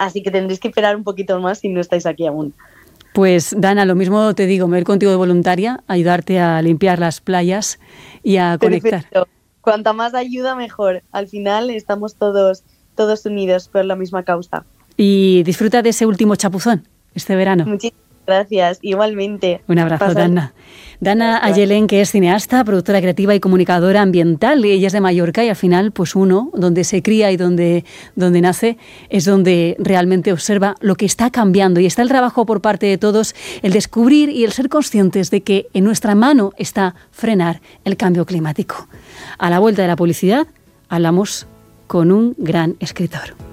Así que tendréis que esperar un poquito más si no estáis aquí aún. Pues Dana, lo mismo te digo, me voy a ir contigo de voluntaria, ayudarte a limpiar las playas y a conectar. Perfecto. Cuanta más ayuda, mejor. Al final estamos todos unidos por la misma causa. Y disfruta de ese último chapuzón este verano. Muchísimas gracias, igualmente. Un abrazo, Dana. Dana Ayelén, que es cineasta, productora creativa y comunicadora ambiental. Ella es de Mallorca y al final, pues uno, donde se cría y donde nace, es donde realmente observa lo que está cambiando. Y está el trabajo por parte de todos, el descubrir y el ser conscientes de que en nuestra mano está frenar el cambio climático. A la vuelta de la publicidad, hablamos con un gran escritor.